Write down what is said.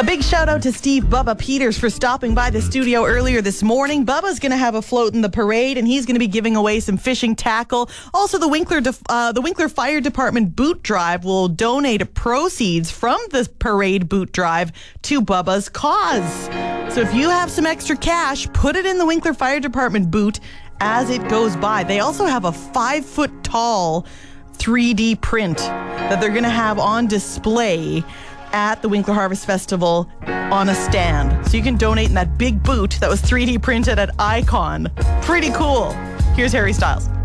A big shout out to Steve Bubba Peters for stopping by the studio earlier this morning. Bubba's going to have a float in the parade, and he's going to be giving away some fishing tackle. Also, the Winkler Fire Department boot drive will donate proceeds from the parade boot drive to Bubba's cause. So if you have some extra cash, put it in the Winkler Fire Department boot as it goes by. They also have a 5-foot tall 3D print that they're going to have on display at the Winkler Harvest Festival on a stand. So you can donate in that big boot that was 3D printed at Icon. Pretty cool. Here's Harry Styles.